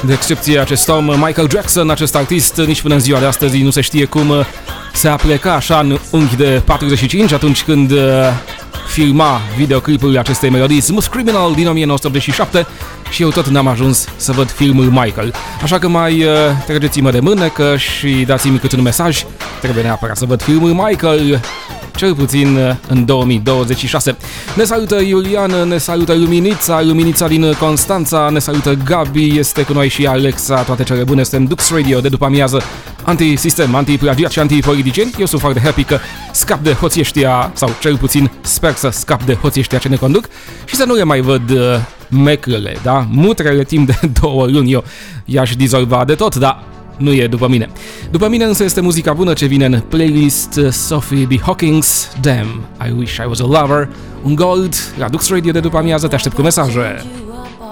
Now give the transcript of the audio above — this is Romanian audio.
De excepție acest om, Michael Jackson, acest artist, nici până în ziua de astăzi nu se știe cum se apleca așa în unghi de 45 atunci când filma videoclipul acestei melodii Smooth Criminal din 1987 și eu tot n-am ajuns să văd filmul Michael. Așa că mai trageți-mă de mânecă și dați-mi cât un mesaj. Trebuie neapărat să văd filmul Michael, cel puțin în 2026. Ne salută Iulian, ne salută Luminița din Constanța, ne salută Gabi, este cu noi și Alexa, toate cele bune, suntem Dux Radio de după amiază, anti-sistem, anti-plagiat și anti-politicieni. Eu sunt foarte happy că scap de hoții ăștia, sau cel puțin sper să scap de hoții ăștia ce ne conduc și să nu le mai văd meclele, da? Mutrele timp de 2 luni, eu i-aș dizolva de tot, dar nu e după mine. După mine însă este muzica bună ce vine în playlist. Sophie B. Hawkins, Damn, I Wish I Was a Lover, un gold la Dux Radio de după amiază, te aștept cu mesaje.